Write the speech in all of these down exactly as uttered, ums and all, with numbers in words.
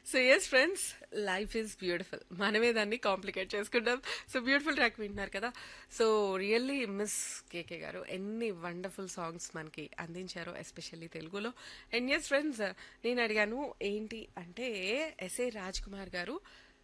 So yes friends, life is beautiful. మనమే దాన్ని complicate చేసుకుంటాం. సో బ్యూటిఫుల్ ట్రాక్ వింటున్నారు కదా. సో రియల్లీ మిస్ కేకే గారు ఎన్ని వండర్ఫుల్ సాంగ్స్ మనకి అందించారో, ఎస్పెషల్లీ తెలుగులో. అండ్ ఎస్ ఫ్రెండ్స్, నేను అడిగాను ఏంటి అంటే ఎస్ఏ రాజ్ కుమార్ గారు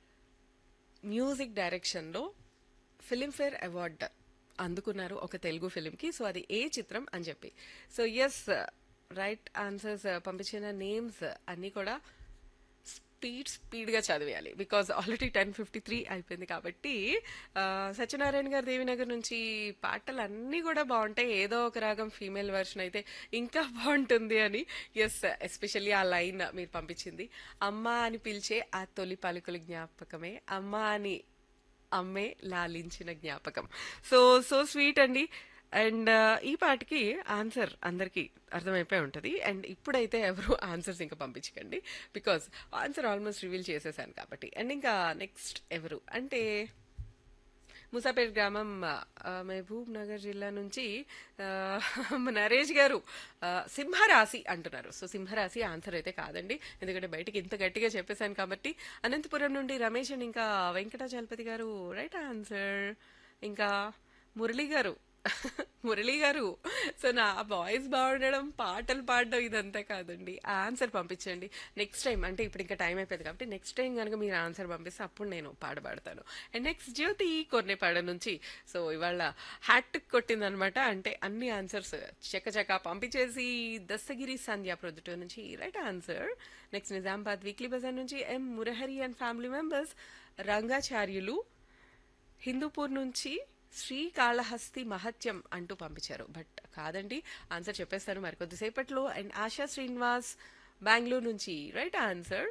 మ్యూజిక్ డైరెక్షన్లో ఫిలింఫేర్ అవార్డ్ అందుకున్నారు ఒక తెలుగు ఫిలింకి. సో అది ఏ చిత్రం అని చెప్పి. సో ఎస్, రైట్ ఆన్సర్స్ పంపించిన నేమ్స్ అన్నీ కూడా స్పీడ్ స్పీడ్గా చదివేయాలి, because already ten fifty three అయిపోయింది కాబట్టి. ఆ, సత్యనారాయణ గారు దేవినగర్ నుంచి పాటలు అన్నీ కూడా బాగుంటాయి, ఏదో ఒక రాగం ఫీమేల్ వర్షన్ అయితే ఇంకా బాగుంటుంది అని. ఎస్, ఎస్పెషల్లీ ఆ లైన్ మీరు పంపించింది, అమ్మ అని పిలిచే ఆ తొలి పలుకుల జ్ఞాపకమే అమ్మ అని అమ్మే లాలించిన జ్ఞాపకం. సో సో స్వీట్ అండి. అండ్ ఈ పాటకి ఆన్సర్ అందరికీ అర్థమైపోయి ఉంటుంది. అండ్ ఇప్పుడైతే ఎవరు ఆన్సర్స్ ఇంకా పంపించకండి, బికాస్ ఆన్సర్ ఆల్మోస్ట్ రివీల్ చేసేసాను కాబట్టి. అండ్ ఇంకా నెక్స్ట్ ఎవరు అంటే ముసాపేట్ గ్రామం, ఆ, మహబూబ్ నగర్ జిల్లా నుంచి ఆ, నరేష్ గారు ఆ, సింహరాశి అంటున్నారు. సో సింహరాశి ఆన్సర్ అయితే కాదండి, ఎందుకంటే బయటికి ఇంత గట్టిగా చెప్పేశాను కాబట్టి. అనంతపురం నుండి రమేష్ అండ్ ఇంకా వెంకటాచలపతి గారు రైట్ ఆన్సర్. ఇంకా మురళి గారు మురళి గారు, సో నా వాయిస్ బాగుండడం, పాటలు పాడడం ఇదంతా కాదండి, ఆన్సర్ పంపించండి నెక్స్ట్ టైం. అంటే ఇప్పుడు ఇంకా టైం అయిపోయింది కాబట్టి నెక్స్ట్ టైం కనుక మీరు ఆన్సర్ పంపిస్తే అప్పుడు నేను పాడబడతాను. అండ్ నెక్స్ట్ జ్యోతి కొన్నేపాడ నుంచి. సో ఇవాళ హ్యాట్ కొట్టిందనమాట, అంటే అన్ని ఆన్సర్స్ చకచకా పంపించేసి. దస్తగిరి సంధ్య ప్రొద్దుటూరు నుంచి right answer. Next Nizamabad weekly Bazar నుంచి ఎం Murahari and family members, Rangacharyulu Hindupur నుంచి శ్రీకాళహస్తి మహత్యం అంటూ పంపించారు, బట్ కాదండి, ఆన్సర్ చెప్పేస్తాను మరికొద్దిసేపట్లో. అండ్ ఆశా శ్రీనివాస్ బెంగళూరు నుంచి రైట్ ఆన్సర్.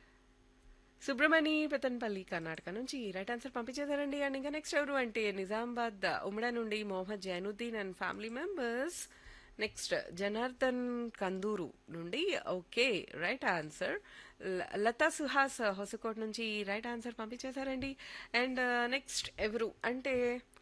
సుబ్రమణి పెతన్పల్లి కర్ణాటక నుంచి రైట్ ఆన్సర్ పంపించేశారండి. అండ్ ఇంకా నెక్స్ట్ ఎవరు అంటే నిజామాబాద్ ఉమ్మడా నుండి Mohammed Zainuddin and family members. Next Janardhan కందూరు నుండి okay right answer. Lata Suhas Hoskote నుంచి రైట్ ఆన్సర్ పంపించేశారండి. అండ్ నెక్స్ట్ ఎవరు అంటే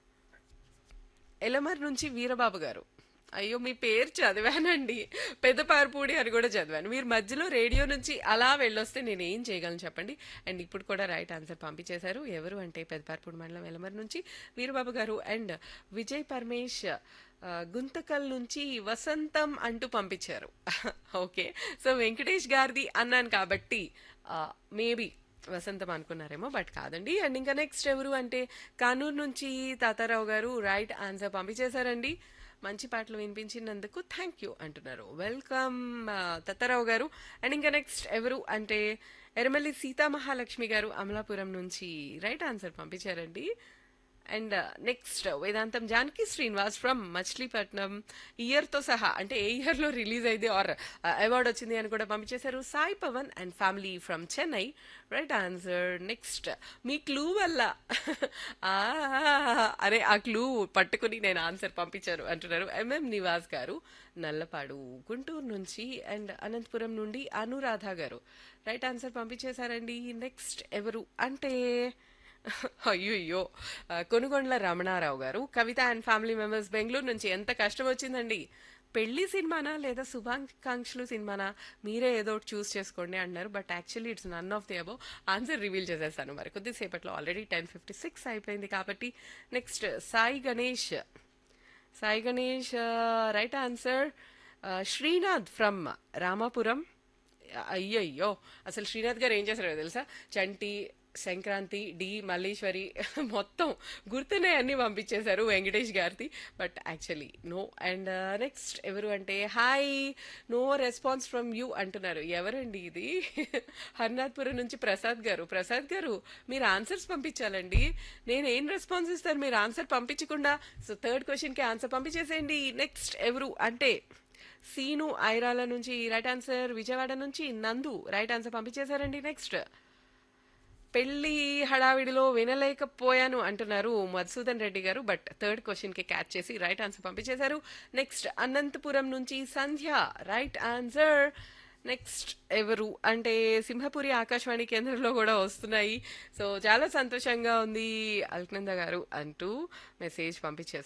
ఎలమర్ నుంచి వీరబాబు గారు. అయ్యో మీ పేరు చదివానండి, పెద్దపారపూడి అని కూడా చదివాను. మీరు మధ్యలో రేడియో నుంచి అలా వెళ్ళొస్తే నేను ఏం చేయగలను చెప్పండి. అండ్ ఇప్పుడు కూడా రైట్ ఆన్సర్ పంపించేశారు. ఎవరు అంటే పెద్దపారపూడి మండలం ఎలమర్ నుంచి వీరబాబు గారు. అండ్ విజయ్ పరమేష్ ఆ, గుంతకల్ నుంచి వసంతం అంటూ పంపించారు. ఓకే, సో వెంకటేష్ గారిది అన్నాను కాబట్టి మేబీ వసంతం అనుకున్నారేమో, బట్ కాదండి. అండ్ ఇంకా నెక్స్ట్ ఎవరు అంటే కానూరు నుంచి తాతారావు గారు రైట్ ఆన్సర్ పంపించేశారండి. మంచి పాటలు వినిపించినందుకు థ్యాంక్ యూ అంటున్నారు. వెల్కమ్ తాతారావు గారు. అండ్ ఇంకా నెక్స్ట్ ఎవరు అంటే ఎర్రమల్లి సీతామహాలక్ష్మి గారు అమలాపురం నుంచి రైట్ ఆన్సర్ పంపించారండి. And next Vedantam Janaki Srinivas from Machilipatnam, ఇయర్తో సహా అంటే ఏ ఇయర్లో రిలీజ్ అయింది ఆర్ అవార్డ్ వచ్చింది అని కూడా పంపించేశారు. Sai Pawan and family from Chennai right answer. Next me clue వల్ల ఆ, అరే ఆ క్లూ పట్టుకుని నేను ఆన్సర్ పంపించాను అంటున్నారు ఎంఎం నివాస్ గారు నల్లపాడు గుంటూరు నుంచి. అండ్ అనంతపురం నుండి అనురాధ గారు రైట్ ఆన్సర్ పంపించేశారండి. నెక్స్ట్ ఎవరు అంటే అయ్యో కొనుగొండ్ల రమణారావు గారు కవిత అండ్ ఫ్యామిలీ మెంబర్స్ బెంగళూరు నుంచి. ఎంత కష్టం వచ్చిందండి, పెళ్లి సినిమానా లేదా శుభాకాంక్షలు సినిమానా, మీరే ఏదో ఒకటి చూస్ చేసుకోండి అన్నారు, but actually it's none of the above. Answer reveal చేసేస్తాను మరి కొద్దిసేపట్లో, ఆల్రెడీ టెన్ ఫిఫ్టీ సిక్స్ అయిపోయింది కాబట్టి. Next Sai Ganesh, Sai Ganesh right answer. Srinath from Ramapuram. అయ్యయ్యో, అసలు శ్రీనాథ్ గారు ఏం చేశారో తెలుసా, చంటి, సంక్రాంతి, డి మల్లీశ్వరి మొత్తం గుర్తున్నాయి అన్ని పంపించేశారు వెంకటేష్ గారిది, but actually no. And next ఎవరు అంటే hi no response from you అంటున్నారు. ఎవరండి ఇది? హర్నాథ్పురం నుంచి ప్రసాద్ గారు. ప్రసాద్ గారు మీరు ఆన్సర్స్ పంపించాలండి, నేను ఏం రెస్పాన్స్ ఇస్తాను మీరు ఆన్సర్ పంపించకుండా. సో థర్డ్ క్వశ్చన్కి ఆన్సర్ పంపించేసేయండి. నెక్స్ట్ ఎవరు అంటే సీను ఐరాల నుంచి రైట్ ఆన్సర్. విజయవాడ నుంచి నందు రైట్ ఆన్సర్ పంపించేశారండి. నెక్స్ట్ పెళ్లి హడావిడిలో వినలేకపోయాను అంటున్నారు మధుసూదన్ రెడ్డి గారు, బట్ థర్డ్ క్వశ్చన్ కి క్యాచ్ చేసి రైట్ ఆన్సర్ పంపించేశారు. నెక్స్ట్ అనంతపురం నుంచి సంధ్య రైట్ ఆన్సర్. నెక్స్ట్ ఎవరు అంటే సింహపురి ఆకాశవాణి కేంద్రంలో కూడా వస్తున్నాయి, సో చాలా సంతోషంగా ఉంది అల్కనంద గారు అంటూ మెసేజ్ పంపించేశారు.